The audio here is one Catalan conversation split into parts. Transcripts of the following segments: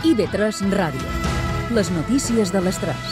IB3 Ràdio. Les notícies de les 3.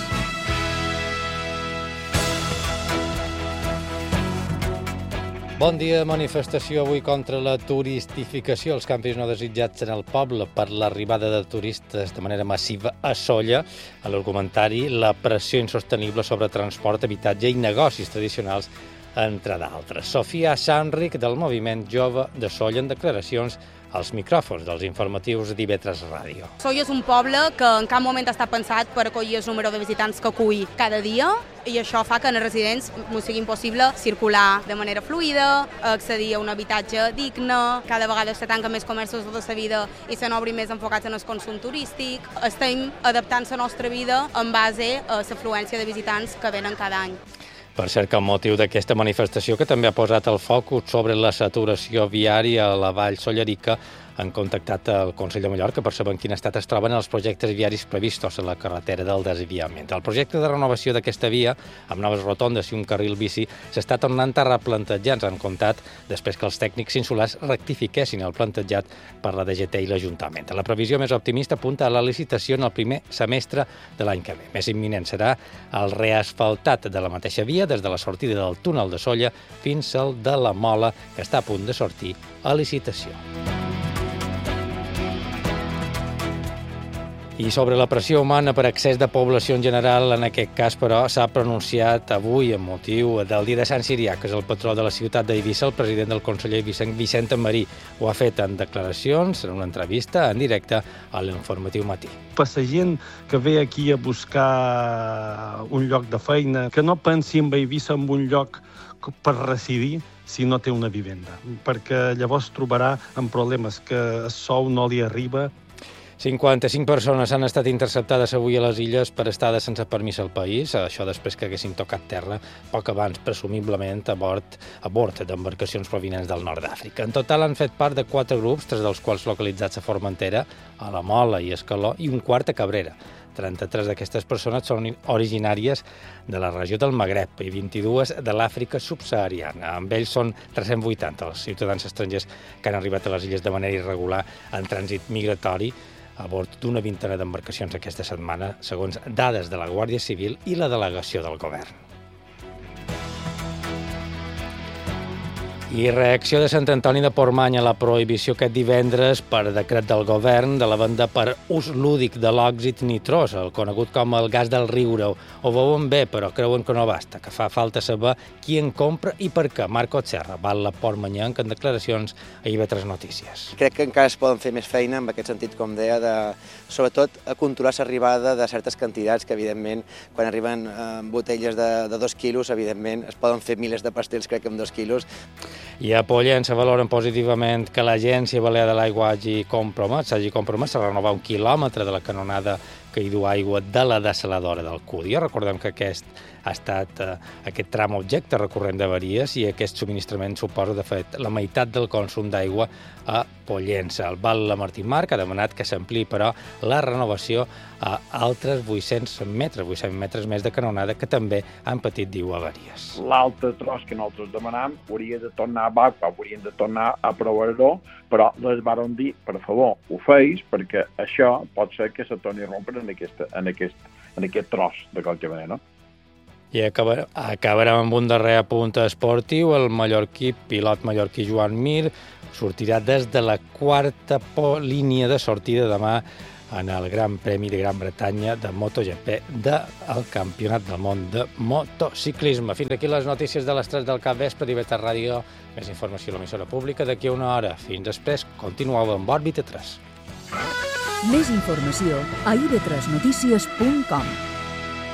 Bon dia. Manifestació avui contra la turistificació, els canvis no desitjats en el poble per l'arribada de turistes de manera massiva a Sóller. A l'argumentari, la pressió insostenible sobre transport, habitatge i negocis tradicionals, entre d'altres. Sofia Sanric, del Moviment Jove de Sóller, en declaracions als micròfons dels informatius d'IB3 Ràdio. Sóller és un poble que en cap moment està pensat per acollir el número de visitants que acull cada dia, i això fa que als residents no sigui impossible circular de manera fluida, accedir a un habitatge digne. Cada vegada se tanquen més comerços de la vida i se n'obrin més enfocats en el consum turístic. Estem adaptant la nostra vida en base a l'afluència de visitants que venen cada any. Per cert, que el motiu d'aquesta manifestació, que també ha posat el focus sobre la saturació viària a la Vall Sollerica, han contactat el Consell de Mallorca per saber en quin estat es troben els projectes viaris previstos a la carretera del desviament. El projecte de renovació d'aquesta via, amb noves rotondes i un carril bici, s'està tornant a replantejar, ens han contat, després que els tècnics insulars rectifiquessin el plantejat per la DGT i l'Ajuntament. La previsió més optimista apunta a la licitació en el primer semestre de l'any que ve. Més imminent serà el reasfaltat de la mateixa via des de la sortida del túnel de Sóller fins al de la Mola, que està a punt de sortir a licitació. I sobre la pressió humana per excés de població en general, en aquest cas, però, s'ha pronunciat avui, amb motiu del dia de Sant Sirià, que és el patró de la ciutat d'Eivissa, el president del conseller Vicent Marí. Ho ha fet en declaracions, en una entrevista en directe a l'Informatiu Matí. Per la gent que ve aquí a buscar un lloc de feina, que no pensi en Eivissa en un lloc per residir si no té una vivenda, perquè llavors trobarà en problemes que el sou no li arriba. 55 persones han estat interceptades avui a les illes per estada sense permís al país, això després que haguessin tocat terra poc abans, presumiblement, a bord d'embarcacions provinents del nord d'Àfrica. En total han fet part de 4 grups, 3 dels quals localitzats a Formentera, a la Mola i Escaló, i un quart a Cabrera. 33 d'aquestes persones són originàries de la regió del Magreb i 22 de l'Àfrica subsahariana. Amb ells són 380 els ciutadans estrangers que han arribat a les illes de manera irregular en trànsit migratori, a bord d'una vintena d'embarcacions aquesta setmana, segons dades de la Guàrdia Civil i la delegació del govern. I reacció de Sant Antoni de Portmany a la prohibició aquest divendres per decret del govern de la venda per ús lúdic de l'òxid nitrós, el conegut com el gas del riure. Ho veuen bé, però creuen que no basta, que fa falta saber qui en compra i per què. Marco Serra, batlle portmanyenc, en declaracions a IB3 Notícies. Crec que encara es poden fer més feina en aquest sentit, com deia, sobretot a controlar l'arribada de certes quantitats que, evidentment, quan arriben botelles de 2 quilos, evidentment, es poden fer milers de pastels, crec que amb 2 quilos. I a Pollença valoren positivament que l'Agència Balear de l'Aigua s'hagi compromès a renovar 1 quilòmetre de la canonada que hi du aigua de la dessaladora del Cúdia. Recordem que aquest ha estat aquest tram objecte recurrent d'avaries i aquest subministrament suposa, de fet, la meitat del consum d'aigua a Pollença. El batlle Martí Marc ha demanat que s'ampliï, però, la renovació a altres 800 metres més de canonada que també han patit, diu, avaries. L'altre tros que nosaltres demanam hauria de tornar haurien de tornar a provar-lo, però les varen dir, per favor, ho feis, perquè això pot ser que se torni a rompre en aquest tros de qualque manera, no? I acabarem amb un darrer apunt esportiu. El pilot mallorquí Joan Mir sortirà des de la 4ª línia de sortida demà en el Gran Premi de Gran Bretanya de MotoGP del Campionat del Món de Motociclisme. Fins aquí les notícies de les 3 del capvespre d'IB3 Ràdio. Més informació a l'emissora pública d'aquí a una hora. Fins després, continueu amb Òrbita 3. Més informació a ib3notícies.com.